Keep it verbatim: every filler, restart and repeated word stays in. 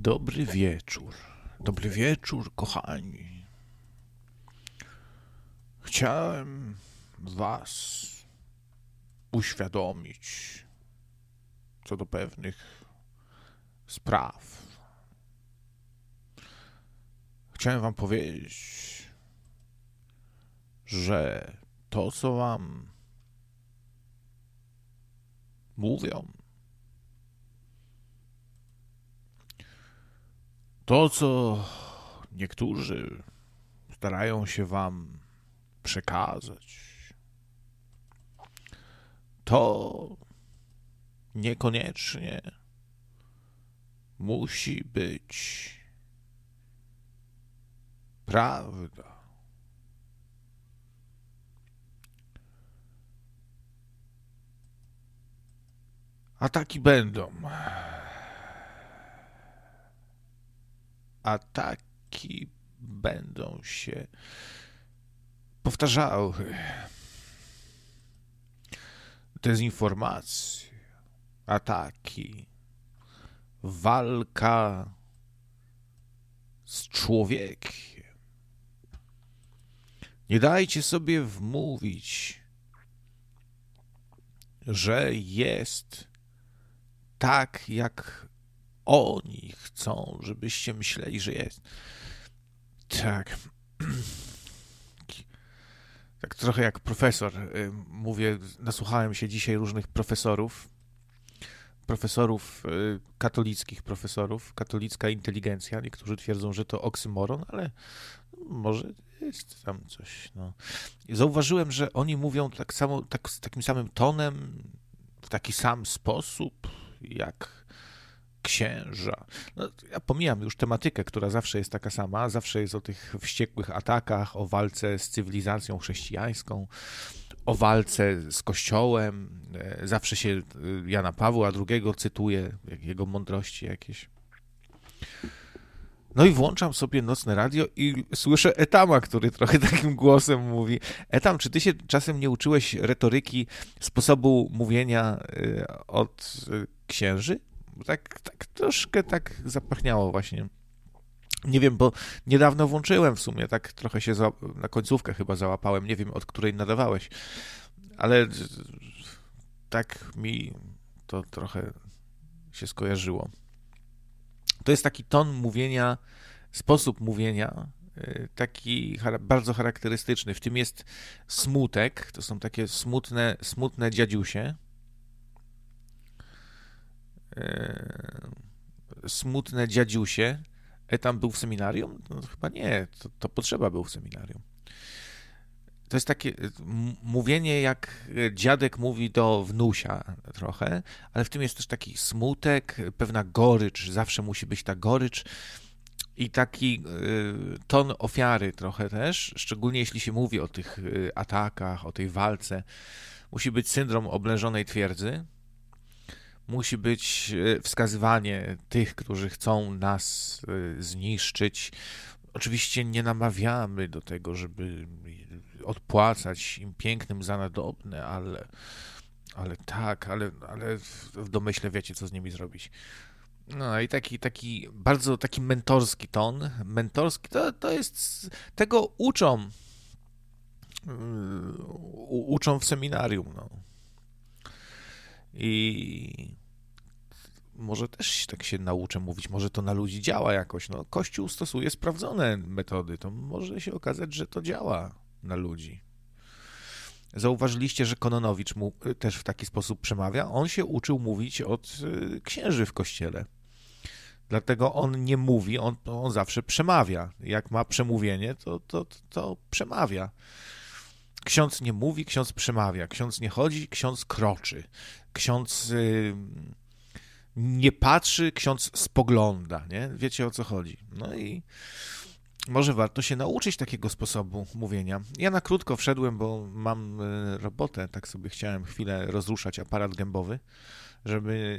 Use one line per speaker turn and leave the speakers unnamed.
Dobry wieczór. Dobry wieczór, kochani. Chciałem was uświadomić co do pewnych spraw. Chciałem wam powiedzieć, że to, co wam mówią, to, co niektórzy starają się wam przekazać, to niekoniecznie musi być prawda. Ataki będą. Ataki będą się powtarzały. Dezinformacje, ataki, walka z człowiekiem. Nie dajcie sobie wmówić, że jest tak, jak oni chcą, żebyście myśleli, że jest. Tak. Tak trochę jak profesor. Mówię, nasłuchałem się dzisiaj różnych profesorów, profesorów katolickich profesorów, katolicka inteligencja. Niektórzy twierdzą, że to oksymoron, ale może jest tam coś. No. Zauważyłem, że oni mówią tak samo, tak, z takim samym tonem, w taki sam sposób, jak księża. No, ja pomijam już tematykę, która zawsze jest taka sama, zawsze jest o tych wściekłych atakach, o walce z cywilizacją chrześcijańską, o walce z Kościołem. Zawsze się Jana Pawła drugiego cytuje, jego mądrości jakieś. No i włączam sobie nocne radio i słyszę Etama, który trochę takim głosem mówi. Etam, czy ty się czasem nie uczyłeś retoryki, sposobu mówienia od księży? Tak, tak troszkę tak zapachniało właśnie. Nie wiem, bo niedawno włączyłem w sumie, tak trochę się za, na końcówkę chyba załapałem, nie wiem, od której nadawałeś, ale tak mi to trochę się skojarzyło. To jest taki ton mówienia, sposób mówienia, taki bardzo charakterystyczny. W tym jest smutek, to są takie smutne, smutne dziadziusie, smutne dziadziusie. Etam był w seminarium? No chyba nie, to, to potrzeba był w seminarium. To jest takie m- mówienie, jak dziadek mówi do wnusia trochę, ale w tym jest też taki smutek, pewna gorycz, zawsze musi być ta gorycz i taki y, ton ofiary trochę też, szczególnie jeśli się mówi o tych y, atakach, o tej walce. Musi być syndrom oblężonej twierdzy. Musi być wskazywanie tych, którzy chcą nas zniszczyć. Oczywiście nie namawiamy do tego, żeby odpłacać im pięknym za nadobne, ale, ale tak, ale, ale w domyśle wiecie, co z nimi zrobić. No i taki, taki bardzo taki mentorski ton. Mentorski to, to jest, tego uczą, u, uczą w seminarium, no. I może też tak się nauczę mówić, może to na ludzi działa jakoś. No, Kościół stosuje sprawdzone metody, to może się okazać, że to działa na ludzi. Zauważyliście, że Kononowicz mu też w taki sposób przemawia? On się uczył mówić od księży w kościele. Dlatego on nie mówi, on, on zawsze przemawia. Jak ma przemówienie, to, to, to przemawia. Ksiądz nie mówi, ksiądz przemawia. Ksiądz nie chodzi, ksiądz kroczy. Ksiądz y, nie patrzy, ksiądz spogląda, nie? Wiecie, o co chodzi. No i może warto się nauczyć takiego sposobu mówienia. Ja na krótko wszedłem, bo mam robotę, tak sobie chciałem chwilę rozruszać aparat gębowy, żeby